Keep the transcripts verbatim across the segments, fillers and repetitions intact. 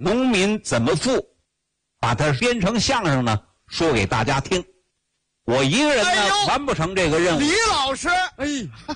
农民怎么富，把它编成相声呢，说给大家听。我一个人呢、哎、完不成这个任务。 李老师，哎，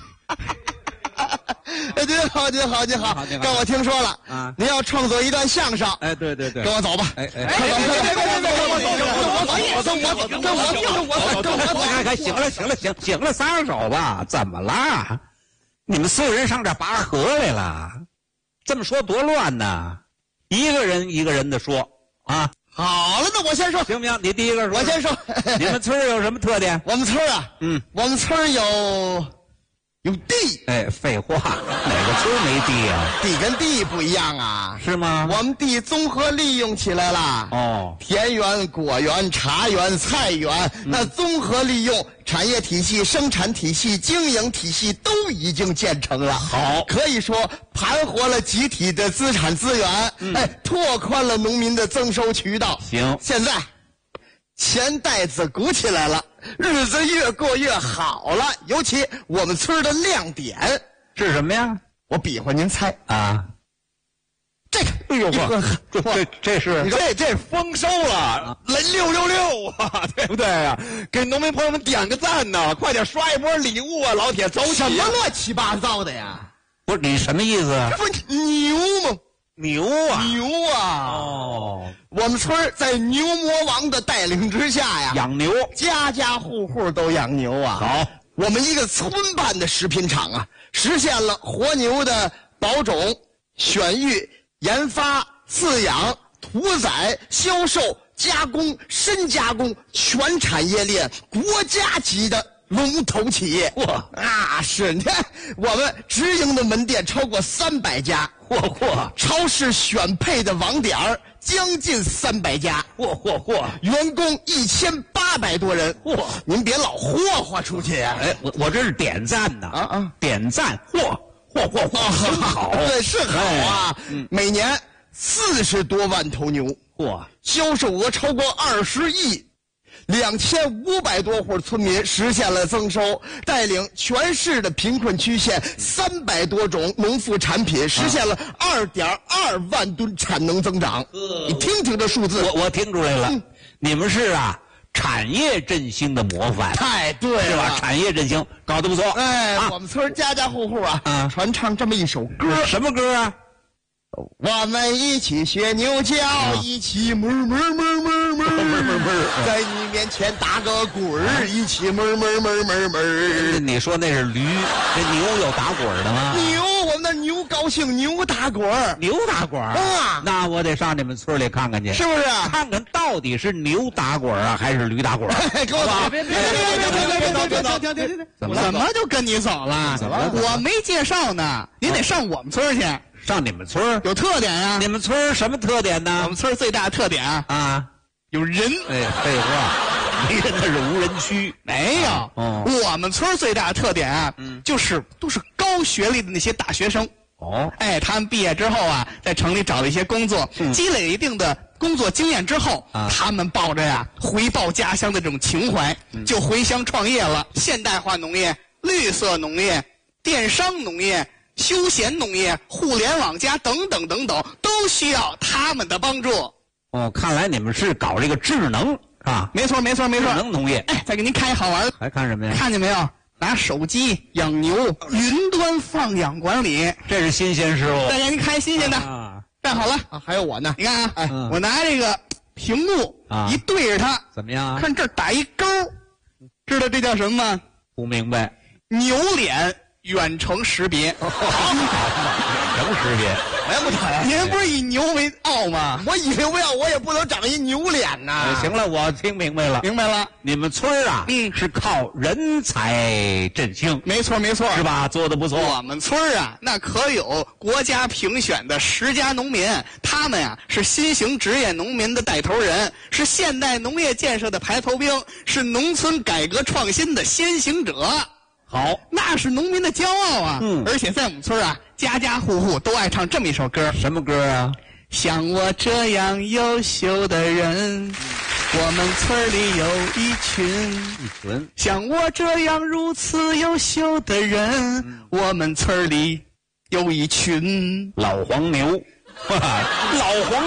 哎，您好，您好，您好，跟我听说了啊，您要创作一段相声。 哎，对对对， 跟我走吧。 哎哎， 跟我走，跟我走，跟我走，跟我走，跟我走，跟我走，跟我走，跟我走。 哎哎，行了行了行行了，撒手吧，怎么了？你们四个人上这拔河来了？这么说多乱呐！一个人一个人的说啊。 好了，那我先说， 行不行？你第一个说。 我先说。 你们村有什么特点？ 我们村啊，嗯，我们村有有地。 哎，废话，哪个村没地啊？ 地跟地不一样啊， 是吗？ 我们地综合利用起来了。哦，田园、果园、茶园、菜园，嗯、那综合利用产业体系、生产体系、经营体系都已经建成了。 好， 可以说盘活了集体的资产资源，嗯、哎，拓宽了农民的增收渠道。 行， 现在钱袋子鼓起来了，日子越过越好了。尤其我们村的亮点是什么呀？ 我比划您猜啊。 这个， 哎呦，这这这是这这丰收了，来六六六啊，对不对啊？给农民朋友们点个赞呐！快点刷一波礼物啊，老铁，走起！ 什么乱七八糟的呀？ 不是你什么意思啊？ 这不牛吗？ 牛啊， 牛啊！哦，我们村在牛魔王的带领之下呀， 养牛， 家家户户都养牛啊。 好， 我们一个村办的食品厂啊，实现了活牛的保种、选育、研发、饲养、屠宰、销售、加工、深加工全产业链国家级的龙头企业。 哇啊，是你看我们直营的门店超过三百家， 嚯嚯， 超市选配的网点儿将近三百家， 嚯嚯嚯， 员工一千八百多人。嚯，您别老霍霍出去呀、啊！ 哎，我我这是点赞呢啊啊，点赞，嚯嚯嚯嚯，很好， 对，是好啊。哎嗯、每年四十多万头牛， 嚯， 销售额超过二十亿。两千五百多户村民实现了增收，带领全市的贫困区县三百多种农副产品实现了二点二万吨产能增长。呃、你听听这数字， 我我听出来了，嗯、你们是啊产业振兴的模范， 太对了， 是吧？产业振兴搞得不错。 哎，啊、我们村家家户户啊，啊传唱这么一首歌， 什么歌啊？ 我们一起学牛叫，啊、一起哞哞哞哞哞哞，在你面前打个滚儿，啊、一起哞哞哞哞哞。 你说那是驴，这牛有打滚的吗？ 牛，我们那牛高兴，牛打滚儿， 牛打滚儿啊！那我得上你们村里看看去， 是不是？ 看看到底是牛打滚啊，还是驴打滚？ 给我走！别别别别别别别走！别走！别别别别！ 怎么怎么就跟你走了？ 怎么了？ 我没介绍呢，您得上我们村去。 上你们村有特点呀、啊？ 你们村什么特点呢？ 我们村最大的特点啊， 啊有人。 哎，废话，没人那是无人区。 没有，哦、我们村最大的特点啊，嗯、就是都是高学历的那些大学生。 哦， 哎，他们毕业之后啊，在城里找了一些工作，嗯、积累一定的工作经验之后，啊、他们抱着呀回报家乡的这种情怀，嗯、就回乡创业了。现代化农业、绿色农业、电商农业。休闲农业、互联网加等等等等，都需要他们的帮助。 哦，看来你们是搞这个智能啊？ 没错，没错，没错。 智能农业。 哎，再给您看一好玩的。 还看什么呀？ 看见没有？拿手机养牛，云端放养管理， 这是新鲜事物。 再给您看新鲜的。啊，站好了啊，还有我呢。 你看啊，哎，嗯、我拿这个屏幕啊一对着它， 怎么样？ 看这儿打一勾，知道这叫什么吗？ 不明白。 牛脸。远程识别，远程识别， 哎不对， 您不是以牛为傲吗？ 我以为要我也不能长一牛脸呐、 啊。行了，我听明白了， 明白了。 你们村啊，嗯，是靠人才振兴， 没错没错， 是吧？做得不错。 我们村啊，那可有国家评选的十佳农民，他们呀、啊、是新型职业农民的带头人，是现代农业建设的排头兵，是农村改革创新的先行者。 好， 那是农民的骄傲啊！嗯，而且在我们村啊，家家户户都爱唱这么一首歌。 什么歌啊？ 像我这样优秀的人，我们村里有一群。 一群。像我这样如此优秀的人，嗯、我们村里有一群老黄牛，老黄。